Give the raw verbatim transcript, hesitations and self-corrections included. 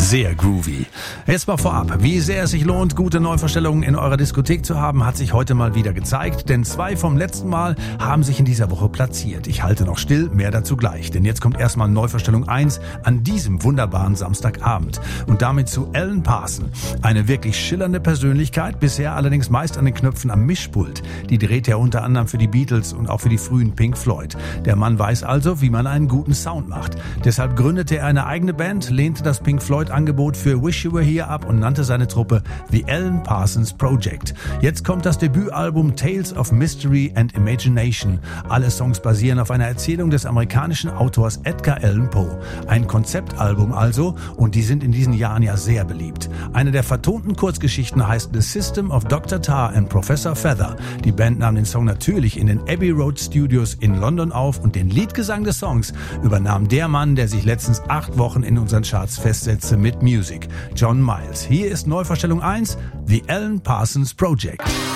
Sehr groovy. Jetzt mal vorab, wie sehr es sich lohnt, gute Neuvorstellungen in eurer Diskothek zu haben, hat sich heute mal wieder gezeigt, denn zwei vom letzten Mal haben sich in dieser Woche platziert. Ich halte noch still, mehr dazu gleich, denn jetzt kommt erstmal Neuvorstellung eins an diesem wunderbaren Samstagabend und damit zu Alan Parsons. Eine wirklich schillernde Persönlichkeit, bisher allerdings meist an den Knöpfen am Mischpult. Die dreht er unter anderem für die Beatles und auch für die frühen Pink Floyd. Der Mann weiß also, wie man einen guten Sound macht. Deshalb gründete er eine eigene Band, lehnte das Pink Floyd Angebot für Wish You Were Here ab und nannte seine Truppe The Alan Parsons Project. Jetzt kommt das Debütalbum Tales of Mystery and Imagination. Alle Songs basieren auf einer Erzählung des amerikanischen Autors Edgar Allan Poe. Ein Konzeptalbum also, und die sind in diesen Jahren ja sehr beliebt. Eine der vertonten Kurzgeschichten heißt The System of Doktor Tar and Professor Feather. Die Band nahm den Song natürlich in den Abbey Road Studios in London auf und den Leadgesang des Songs übernahm der Mann, der sich letztens acht Wochen in unseren Charts festsetzte mit Music, John Miles. Hier ist Neuvorstellung eins, The Alan Parsons Project.